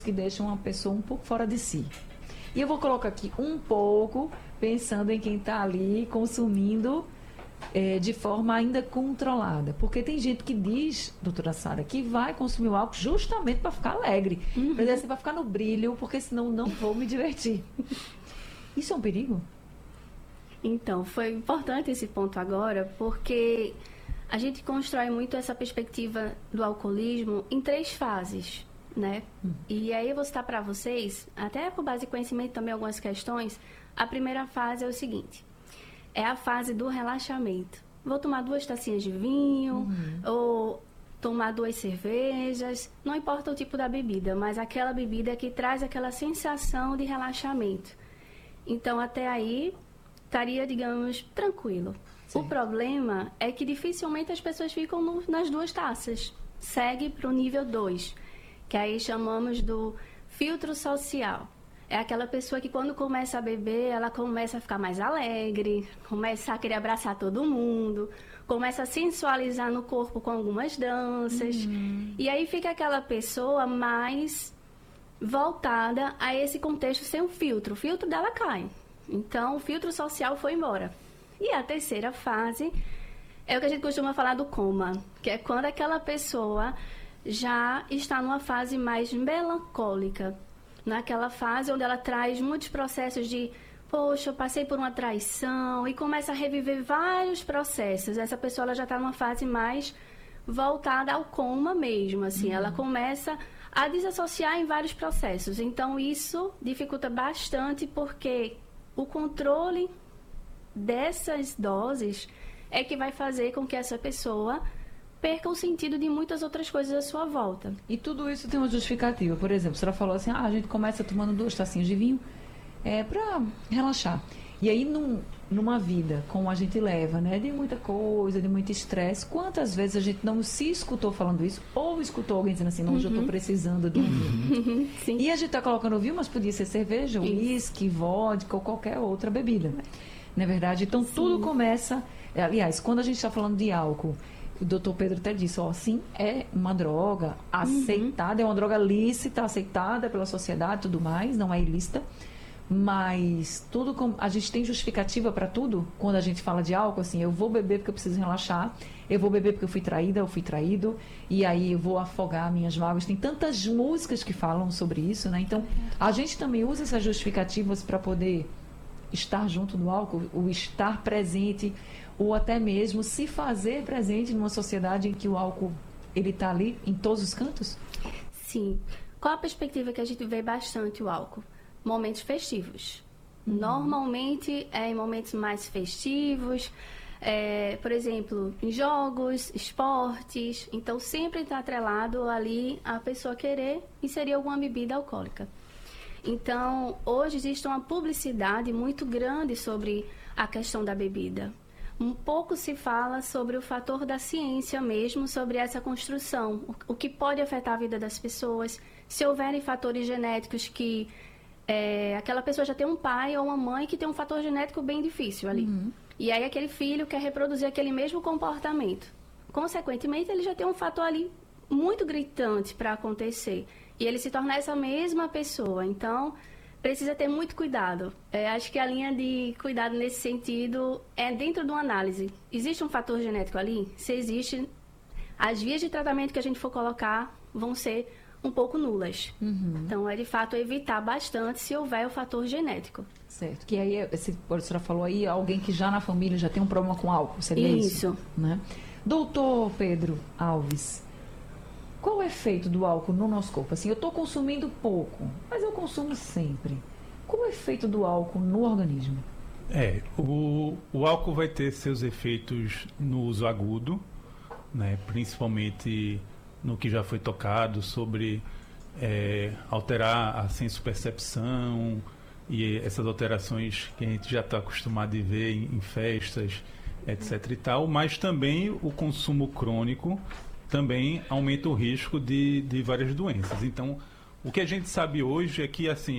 que deixam uma pessoa um pouco fora de si. E eu vou colocar aqui um pouco, pensando em quem está ali consumindo de forma ainda controlada. Porque tem gente que diz, doutora Sara, que vai consumir o álcool justamente para ficar alegre. Para dizer assim, para ficar no brilho, porque senão não vou me divertir. Isso é um perigo? Então, foi importante esse ponto agora, porque a gente constrói muito essa perspectiva do alcoolismo em 3 fases, né? E aí eu vou citar para vocês, até por base de conhecimento também algumas questões. A primeira fase é o seguinte, é a fase do relaxamento. Vou tomar 2 tacinhas de vinho, ou tomar 2 cervejas, não importa o tipo da bebida, mas aquela bebida que traz aquela sensação de relaxamento. Então, até aí, estaria, digamos, tranquilo. Sim. O problema é que dificilmente as pessoas ficam nas 2 taças. Segue para o nível 2, que aí chamamos do filtro social. É aquela pessoa que quando começa a beber, ela começa a ficar mais alegre, começa a querer abraçar todo mundo, começa a sensualizar no corpo com algumas danças. E aí fica aquela pessoa mais voltada a esse contexto sem um filtro. O filtro dela cai. Então, o filtro social foi embora. E a terceira fase é o que a gente costuma falar do coma, que é quando aquela pessoa já está numa fase mais melancólica. Naquela fase onde ela traz muitos processos de, poxa, eu passei por uma traição, e começa a reviver vários processos. Essa pessoa ela já está numa fase mais voltada ao coma mesmo, assim. Ela começa a desassociar em vários processos. Então, isso dificulta bastante, porque o controle dessas doses é que vai fazer com que essa pessoa perca o sentido de muitas outras coisas à sua volta. E tudo isso tem uma justificativa. Por exemplo, a senhora falou assim, a gente começa tomando 2 tacinhas de vinho para relaxar. E aí, numa vida como a gente leva, né, de muita coisa, de muito estresse, quantas vezes a gente não se escutou falando isso, ou escutou alguém dizendo assim, não, hoje eu estou precisando de um vinho. Sim. E a gente está colocando vinho, mas podia ser cerveja, uísque, vodka ou qualquer outra bebida. Não é verdade? Então, tudo começa... Aliás, quando a gente está falando de álcool, o doutor Pedro até disse, sim, é uma droga aceitada, é uma droga lícita, aceitada pela sociedade e tudo mais, não é ilícita, mas a gente tem justificativa para tudo. Quando a gente fala de álcool, assim, eu vou beber porque eu preciso relaxar, eu vou beber porque eu fui traída, eu fui traído, e aí eu vou afogar minhas mágoas. Tem tantas músicas que falam sobre isso, né? Então, a gente também usa essas justificativas para poder estar junto do álcool, o estar presente, ou até mesmo se fazer presente numa sociedade em que o álcool ele está ali em todos os cantos? Sim. Qual a perspectiva que a gente vê bastante o álcool? Momentos festivos. Normalmente é em momentos mais festivos, por exemplo, em jogos, esportes. Então, sempre está atrelado ali a pessoa querer inserir alguma bebida alcoólica. Então, hoje existe uma publicidade muito grande sobre a questão da bebida. Um pouco se fala sobre o fator da ciência mesmo, sobre essa construção, o que pode afetar a vida das pessoas, se houverem fatores genéticos que aquela pessoa já tem um pai ou uma mãe que tem um fator genético bem difícil ali. E aí aquele filho quer reproduzir aquele mesmo comportamento. Consequentemente, ele já tem um fator ali muito gritante para acontecer. E ele se torna essa mesma pessoa. Então, precisa ter muito cuidado. Acho que a linha de cuidado nesse sentido é dentro de uma análise. Existe um fator genético ali? Se existe, as vias de tratamento que a gente for colocar vão ser um pouco nulas. Então, é de fato evitar bastante se houver o fator genético. Certo. Que aí, a senhora falou aí, alguém que já na família já tem um problema com álcool, seria isso? Isso. Né? Doutor Pedro Alves, qual o efeito do álcool no nosso corpo? Assim, eu estou consumindo pouco, mas eu consumo sempre. Qual o efeito do álcool no organismo? O álcool vai ter seus efeitos no uso agudo, né, principalmente no que já foi tocado sobre alterar a senso-percepção e essas alterações que a gente já está acostumado a ver em festas, etc. e tal, mas também o consumo crônico também aumenta o risco de várias doenças. Então, o que a gente sabe hoje é que, assim,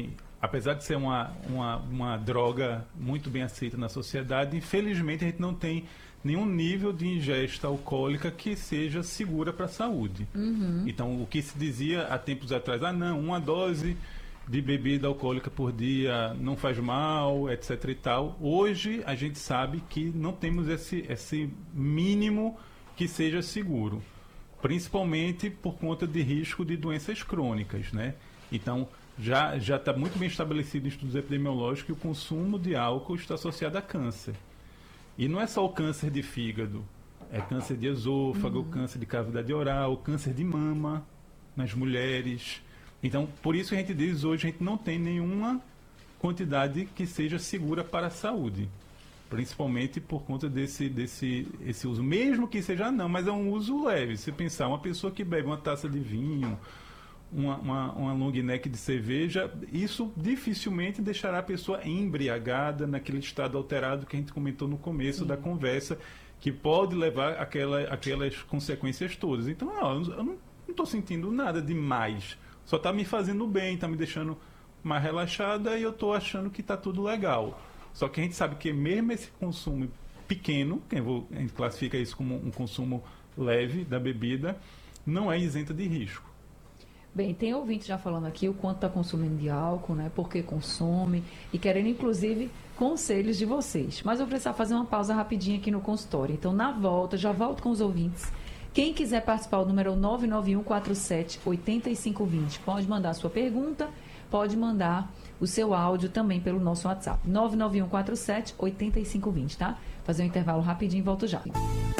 apesar de ser uma droga muito bem aceita na sociedade, infelizmente a gente não tem nenhum nível de ingesta alcoólica que seja segura para a saúde. Então, o que se dizia há tempos atrás, não, uma dose de bebida alcoólica por dia não faz mal, etc e tal. Hoje, a gente sabe que não temos esse mínimo que seja seguro, principalmente por conta de risco de doenças crônicas, né? Então, já está muito bem estabelecido em estudos epidemiológicos que o consumo de álcool está associado a câncer. E não é só o câncer de fígado, é câncer de esôfago, câncer de cavidade oral, câncer de mama nas mulheres. Então, por isso a gente diz hoje, a gente não tem nenhuma quantidade que seja segura para a saúde. Principalmente por conta desse uso, mesmo que seja mas é um uso leve. Se pensar, uma pessoa que bebe uma taça de vinho, uma long neck de cerveja, isso dificilmente deixará a pessoa embriagada naquele estado alterado que a gente comentou no começo da conversa, que pode levar aquelas consequências todas. Então, eu não estou sentindo nada demais, só está me fazendo bem, está me deixando mais relaxada e eu estou achando que está tudo legal. Só que a gente sabe que mesmo esse consumo pequeno, a gente classifica isso como um consumo leve da bebida, não é isenta de risco. Bem, tem ouvinte já falando aqui o quanto está consumindo de álcool, né? Por que consome e querendo, inclusive, conselhos de vocês. Mas eu vou precisar fazer uma pausa rapidinho aqui no consultório. Então, na volta, já volto com os ouvintes. Quem quiser participar, o número é o 99147-8520. Pode mandar sua pergunta, pode mandar o seu áudio também pelo nosso WhatsApp. 99147-8520, tá? Fazer um intervalo rapidinho e volto já.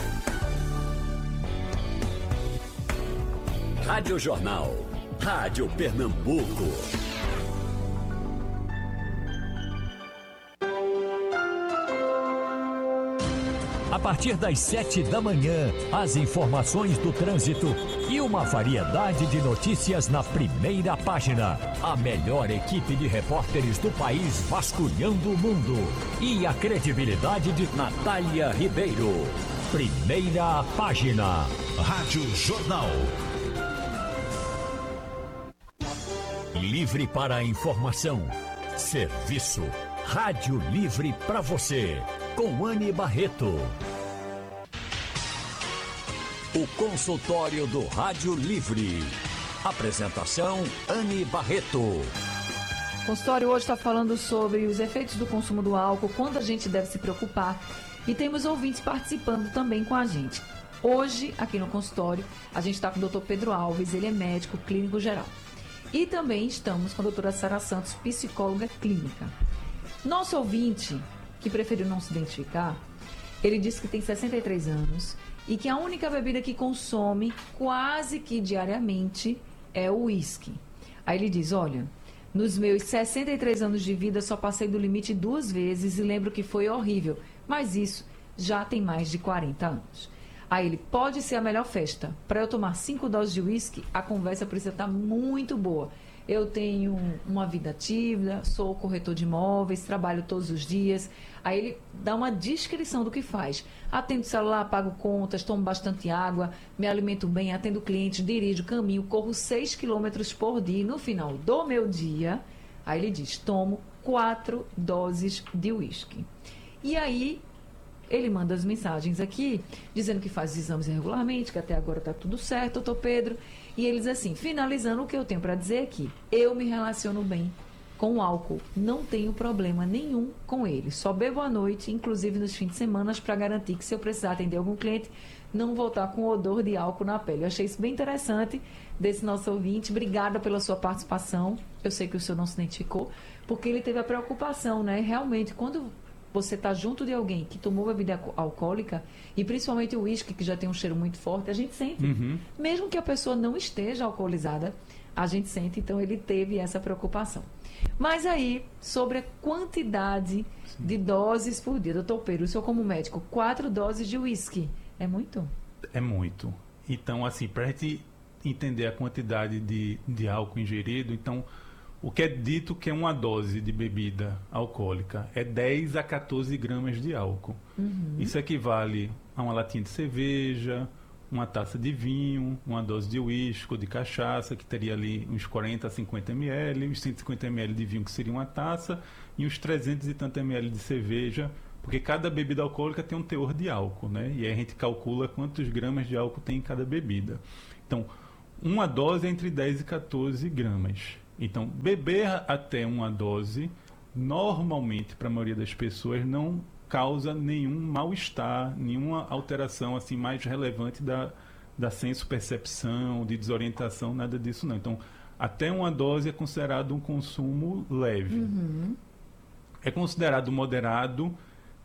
Rádio Jornal. Rádio Pernambuco. A partir das 7 da manhã, as informações do trânsito e uma variedade de notícias na primeira página. A melhor equipe de repórteres do país vasculhando o mundo. E a credibilidade de Natália Ribeiro. Primeira página. Rádio Jornal. Livre para a informação. Serviço. Rádio Livre para você. Com Anne Barreto. O consultório do Rádio Livre. Apresentação Anne Barreto. O consultório hoje está falando sobre os efeitos do consumo do álcool, quando a gente deve se preocupar. E temos ouvintes participando também com a gente. Hoje, aqui no consultório, a gente está com o Dr. Pedro Alves, ele é médico clínico geral. E também estamos com a doutora Sara Santos, psicóloga clínica. Nosso ouvinte, que preferiu não se identificar, ele disse que tem 63 anos e que a única bebida que consome quase que diariamente é o uísque. Aí ele diz, olha, nos meus 63 anos de vida só passei do limite 2 vezes e lembro que foi horrível, mas isso já tem mais de 40 anos. Aí ele, pode ser a melhor festa. Para eu tomar 5 doses de uísque, a conversa precisa estar muito boa. Eu tenho uma vida ativa, sou corretor de imóveis, trabalho todos os dias. Aí ele dá uma descrição do que faz. Atendo o celular, pago contas, tomo bastante água, me alimento bem, atendo clientes, dirijo, caminho, corro 6 quilômetros por dia. E no final do meu dia, aí ele diz, tomo 4 doses de uísque. E aí ele manda as mensagens aqui, dizendo que faz exames regularmente, que até agora está tudo certo, doutor Pedro. E eles assim, finalizando, o que eu tenho para dizer aqui, eu me relaciono bem com o álcool, não tenho problema nenhum com ele, só bebo à noite, inclusive nos fins de semana, para garantir que se eu precisar atender algum cliente, não voltar com odor de álcool na pele. Eu achei isso bem interessante desse nosso ouvinte, obrigada pela sua participação, eu sei que o senhor não se identificou, porque ele teve a preocupação, né, realmente, quando você está junto de alguém que tomou bebida alcoólica, e principalmente o uísque, que já tem um cheiro muito forte, a gente sente. Mesmo que a pessoa não esteja alcoolizada, a gente sente. Então, ele teve essa preocupação. Mas aí, sobre a quantidade de doses por dia. Doutor Pedro, o senhor como médico, 4 doses de uísque, é muito? É muito. Então, assim, para a gente entender a quantidade de álcool ingerido, então, o que é dito que é uma dose de bebida alcoólica é 10 a 14 gramas de álcool. Isso equivale a uma latinha de cerveja, uma taça de vinho, uma dose de uísque ou de cachaça, que teria ali uns 40 a 50 ml, uns 150 ml de vinho, que seria uma taça, e uns 300 e tanto ml de cerveja, porque cada bebida alcoólica tem um teor de álcool, né? E aí a gente calcula quantos gramas de álcool tem em cada bebida. Então, uma dose é entre 10 e 14 gramas. Então, beber até uma dose, normalmente, para a maioria das pessoas, não causa nenhum mal-estar, nenhuma alteração assim mais relevante da senso-percepção, de desorientação, nada disso não. Então, até uma dose é considerado um consumo leve. Uhum. É considerado moderado,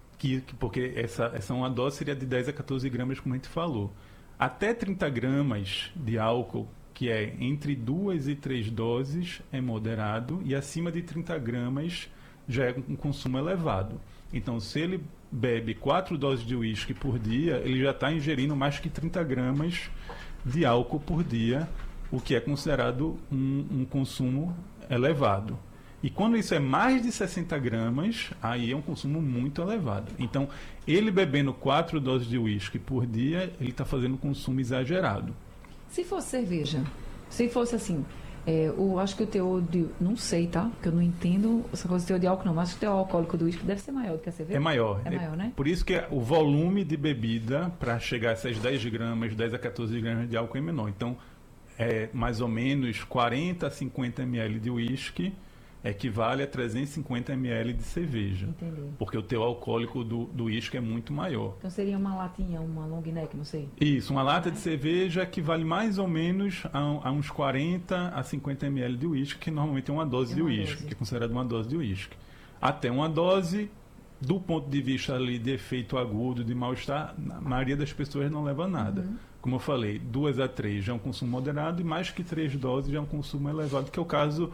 porque essa uma dose seria de 10 a 14 gramas, como a gente falou. Até 30 gramas de álcool, que é entre 2 e 3 doses, é moderado, e acima de 30 gramas já é um consumo elevado. Então, se ele bebe 4 doses de uísque por dia, ele já está ingerindo mais que 30 gramas de álcool por dia, o que é considerado um consumo elevado. E quando isso é mais de 60 gramas, aí é um consumo muito elevado. Então, ele bebendo 4 doses de uísque por dia, ele está fazendo um consumo exagerado. Se fosse cerveja, se fosse assim, acho que o teor de... Não sei, tá? Porque eu não entendo essa coisa de teor de álcool, não. Mas acho que o teor alcoólico do uísque deve ser maior do que a cerveja. É maior. É maior, né? Por isso que o volume de bebida, para chegar a essas 10 gramas, 10 a 14 gramas de álcool é menor. Então, mais ou menos 40 a 50 ml de uísque equivale a 350 ml de cerveja. Entendi. Porque o teor alcoólico do uísque é muito maior. Então seria uma latinha, uma long neck, não sei. Isso, uma lata de cerveja equivale mais ou menos a uns 40 a 50 ml de uísque, que normalmente é uma dose de uísque, que é considerada uma dose de uísque. Até uma dose, do ponto de vista ali de efeito agudo, de mal-estar, a maioria das pessoas não leva nada. Uhum. Como eu falei, 2 a 3 já é um consumo moderado, e mais que 3 doses já é um consumo elevado, que é o caso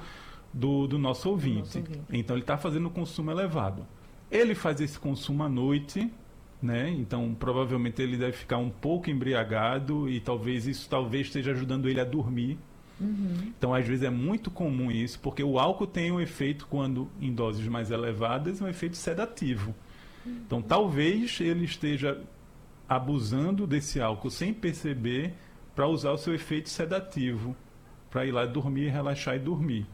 do nosso ouvinte. Então, ele está fazendo um consumo elevado. Ele faz esse consumo à noite, né? Então, provavelmente, ele deve ficar um pouco embriagado e isso esteja ajudando ele a dormir. Uhum. Então, às vezes, é muito comum isso, porque o álcool tem um efeito, quando em doses mais elevadas, um efeito sedativo. Uhum. Então, talvez ele esteja abusando desse álcool sem perceber, para usar o seu efeito sedativo, para ir lá dormir, relaxar e dormir.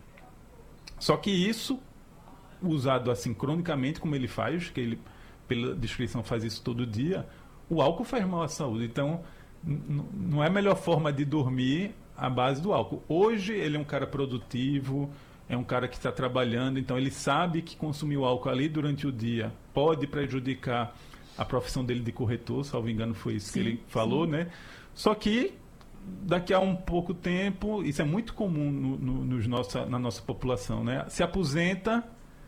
Só que isso, usado assim cronicamente, como ele faz, que ele, pela descrição, faz isso todo dia, o álcool faz mal à saúde. Então, não é a melhor forma de dormir à base do álcool. Hoje, ele é um cara produtivo, é um cara que está trabalhando, então ele sabe que consumir o álcool ali durante o dia pode prejudicar a profissão dele de corretor, salvo engano foi isso que ele falou, né? Só que daqui a um pouco tempo, isso é muito comum na nossa população, né? Se aposenta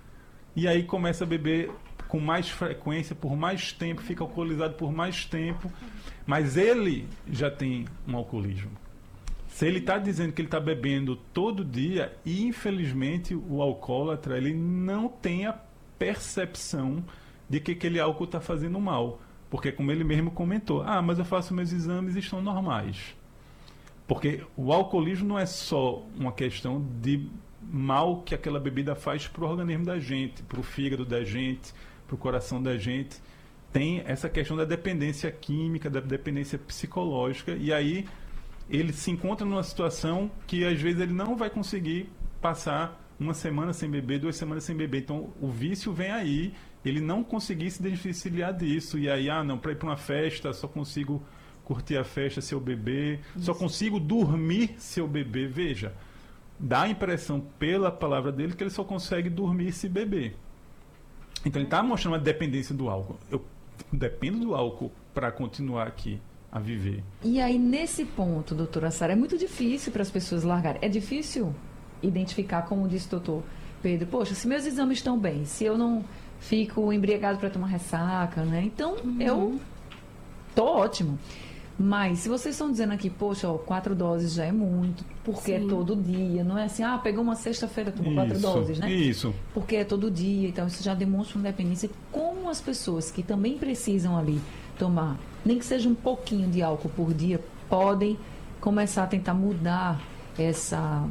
e aí começa a beber com mais frequência, por mais tempo, fica alcoolizado por mais tempo, mas ele já tem um alcoolismo. Se ele está dizendo que ele está bebendo todo dia, e infelizmente o alcoólatra, ele não tem a percepção de que aquele álcool está fazendo mal. Porque, como ele mesmo comentou, mas eu faço meus exames e estão normais. Porque o alcoolismo não é só uma questão de mal que aquela bebida faz para o organismo da gente, para o fígado da gente, para o coração da gente. Tem essa questão da dependência química, da dependência psicológica, e aí ele se encontra numa situação que às vezes ele não vai conseguir passar uma semana sem beber, 2 semanas sem beber. Então o vício vem aí, ele não conseguir se desvencilhar disso, e aí, não, para ir para uma festa só consigo curtir a festa se eu beber, só consigo dormir se eu beber. Veja, dá a impressão pela palavra dele que ele só consegue dormir se beber. Então ele está mostrando a dependência do álcool. Eu dependo do álcool para continuar aqui a viver. E aí, nesse ponto, doutora Sara, é muito difícil para as pessoas largarem. É difícil identificar, como disse o doutor Pedro, poxa, se meus exames estão bem, se eu não fico embriagado para tomar ressaca, né? Então, eu tô ótimo. Mas, se vocês estão dizendo aqui, poxa, 4 doses já é muito, porque é todo dia, não é assim, pegou uma sexta-feira, tomou 4 doses, né? Isso. Porque é todo dia, então isso já demonstra uma dependência. Como as pessoas que também precisam ali tomar, nem que seja um pouquinho de álcool por dia, podem começar a tentar mudar essa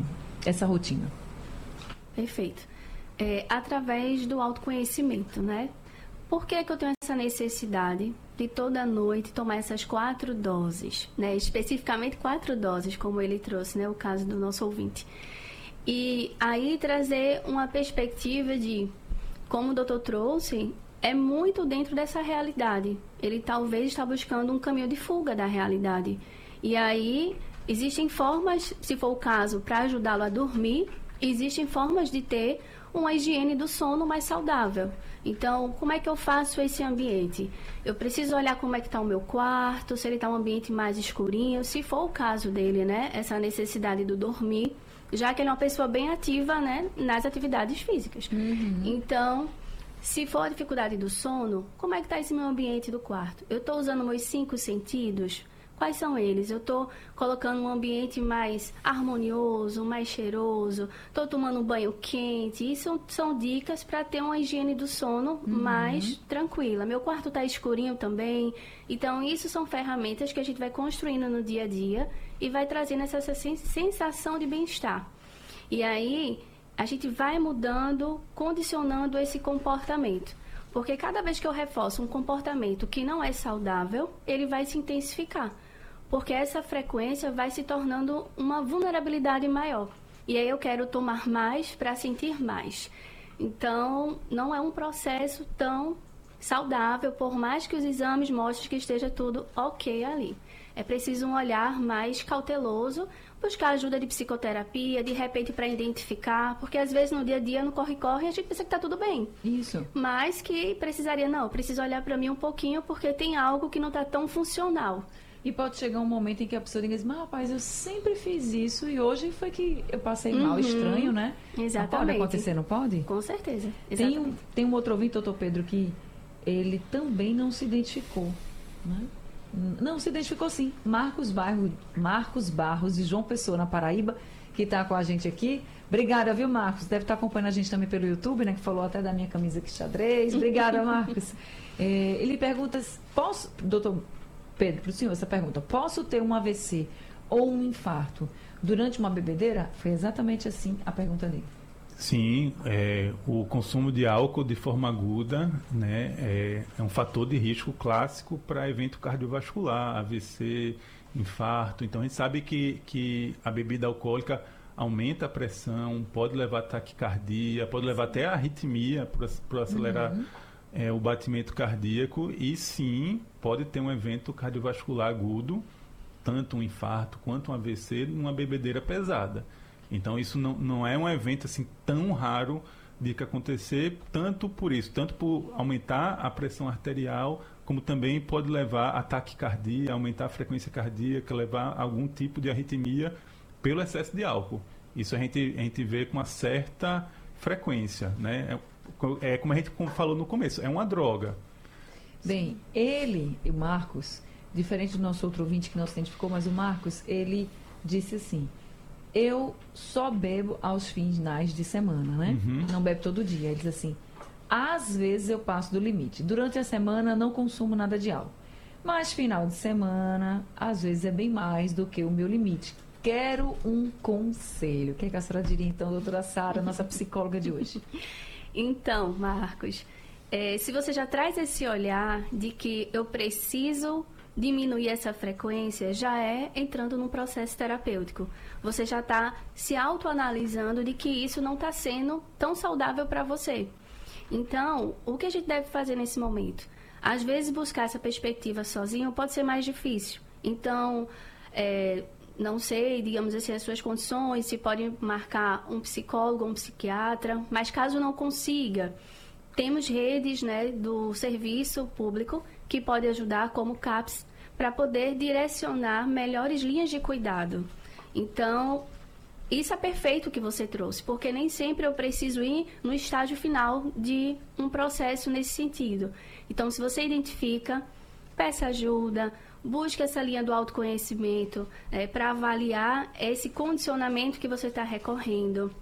rotina? Perfeito. Através do autoconhecimento, né? por que eu tenho essa necessidade de toda noite tomar essas 4 doses, né? Especificamente 4 doses, como ele trouxe, né? O caso do nosso ouvinte. E aí trazer uma perspectiva de, como o doutor trouxe, é muito dentro dessa realidade. Ele talvez está buscando um caminho de fuga da realidade. E aí existem formas, se for o caso, para ajudá-lo a dormir, existem formas de ter uma higiene do sono mais saudável. Então, como é que eu faço esse ambiente? Eu preciso olhar como é que está o meu quarto, se ele está um ambiente mais escurinho, se for o caso dele, né? Essa necessidade do dormir, já que ele é uma pessoa bem ativa, né? Nas atividades físicas. Então, se for a dificuldade do sono, como é que está esse meu ambiente do quarto? Eu estou usando meus 5 sentidos? Quais são eles? Eu estou colocando um ambiente mais harmonioso, mais cheiroso, estou tomando um banho quente. Isso são dicas para ter uma higiene do sono mais tranquila. Meu quarto está escurinho também. Então, isso são ferramentas que a gente vai construindo no dia a dia e vai trazendo essa sensação de bem-estar. E aí, a gente vai mudando, condicionando esse comportamento. Porque cada vez que eu reforço um comportamento que não é saudável, ele vai se intensificar. Porque essa frequência vai se tornando uma vulnerabilidade maior. E aí eu quero tomar mais para sentir mais. Então, não é um processo tão saudável, por mais que os exames mostrem que esteja tudo ok ali. É preciso um olhar mais cauteloso, buscar ajuda de psicoterapia, de repente para identificar, porque às vezes no dia a dia, no corre-corre, a gente pensa que está tudo bem. Isso. Mas que precisaria, não, preciso olhar para mim um pouquinho, porque tem algo que não está tão funcional. E pode chegar um momento em que a pessoa diga assim, mas rapaz, eu sempre fiz isso e hoje foi que eu passei mal, estranho, né? Exatamente. Pode acontecer, não pode? Com certeza. Tem um outro ouvinte, doutor Pedro, que ele também não se identificou, né? Não, se identificou sim. Marcos Barros, de João Pessoa, na Paraíba, que está com a gente aqui. Obrigada, viu, Marcos? Deve estar acompanhando a gente também pelo YouTube, né? Que falou até da minha camisa aqui xadrez. Obrigada, Marcos. Ele pergunta, doutor Pedro, para o senhor essa pergunta, posso ter um AVC ou um infarto durante uma bebedeira? Foi exatamente assim a pergunta dele. Sim, o consumo de álcool de forma aguda, né, é um fator de risco clássico para evento cardiovascular, AVC, infarto. Então a gente sabe que a bebida alcoólica aumenta a pressão, pode levar a taquicardia, pode levar até a arritmia por acelerar o batimento cardíaco e sim, pode ter um evento cardiovascular agudo, tanto um infarto quanto um AVC, numa bebedeira pesada. Então isso não é um evento assim tão raro de que acontecer, tanto por aumentar a pressão arterial, como também pode levar a taquicardia, aumentar a frequência cardíaca, levar a algum tipo de arritmia pelo excesso de álcool. Isso a gente vê com uma certa frequência, né? Como a gente falou no começo, é uma droga. Bem, o Marcos, diferente do nosso outro ouvinte que não se identificou, mas o Marcos, ele disse assim, eu só bebo aos finais de semana, né? Não bebo todo dia. Ele diz assim, às vezes eu passo do limite. Durante a semana não consumo nada de álcool. Mas final de semana, às vezes é bem mais do que o meu limite. Quero um conselho. O que a senhora diria então, doutora Sara, nossa psicóloga de hoje? Então, Marcos, se você já traz esse olhar de que eu preciso diminuir essa frequência, já é entrando num processo terapêutico. Você já está se autoanalisando de que isso não está sendo tão saudável para você. Então, o que a gente deve fazer nesse momento? Às vezes, buscar essa perspectiva sozinho pode ser mais difícil. Então, não sei, digamos assim, as suas condições, se pode marcar um psicólogo, um psiquiatra, mas caso não consiga, temos redes, né, do serviço público que pode ajudar, como o CAPS, para poder direcionar melhores linhas de cuidado. Então, isso é perfeito que você trouxe, porque nem sempre eu preciso ir no estágio final de um processo nesse sentido. Então, se você identifica, peça ajuda, busque essa linha do autoconhecimento para avaliar esse condicionamento que você está recorrendo.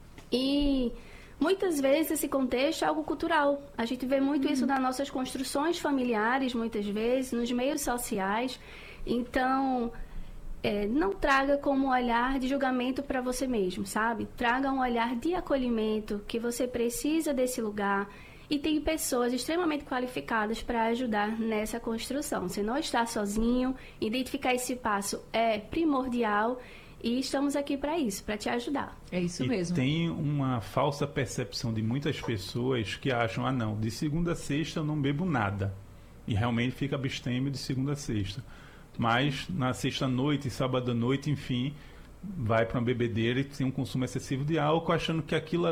E muitas vezes esse contexto é algo cultural. A gente vê muito isso nas nossas construções familiares, muitas vezes, nos meios sociais. Então, não traga como um olhar de julgamento para você mesmo, sabe? Traga um olhar de acolhimento, que você precisa desse lugar e tem pessoas extremamente qualificadas para ajudar nessa construção. Você não está sozinho, identificar esse passo é primordial e estamos aqui para isso, para te ajudar. É isso E mesmo. tem uma falsa percepção de muitas pessoas que acham, não, de segunda a sexta eu não bebo nada. E realmente fica abstêmio de segunda a sexta. Mas na sexta-noite, sábado à noite, enfim, vai para uma bebedeira e tem um consumo excessivo de álcool, achando que aquilo